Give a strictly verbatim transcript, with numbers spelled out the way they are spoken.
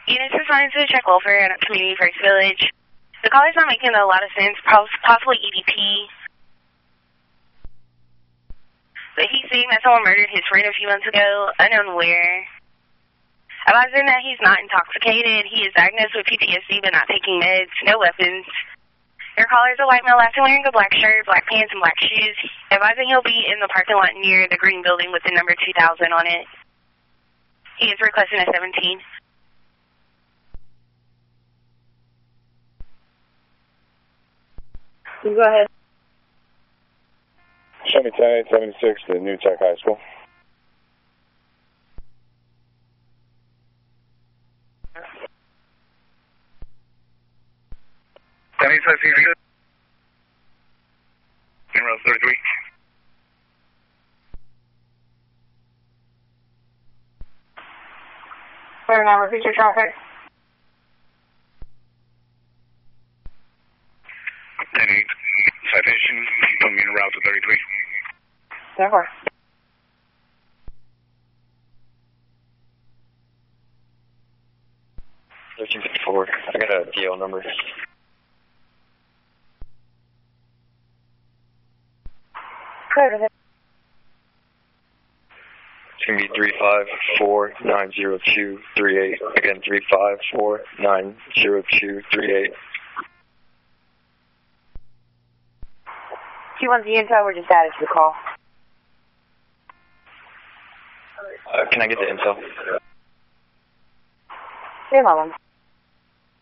Units assigned to check welfare at Community First Village. The call is not making a lot of sense, possibly E D P. But he's saying that someone murdered his friend a few months ago, unknown where. Advising that he's not intoxicated, he is diagnosed with P T S D but not taking meds, no weapons. Your caller is a white male last wearing a black shirt, black pants, and black shoes. Advising he'll be in the parking lot near the green building with the number two thousand on it. He is requesting a seventeen. You go ahead. Show me ten eight seventy-six to New Tech High School. ten eight seventy-six. In row thirty-three. Clear now, repeat your traffic. ten eight. Citation, coming in route to thirty-three. Therefore. thirteen fifty-four. I got a D L number. Clear to hit. It's going to be three five four nine zero two three eight. Again, three five four nine zero two three eight. Do you want the info or just add it to the call? Uh, can I get the info? Stay a moment.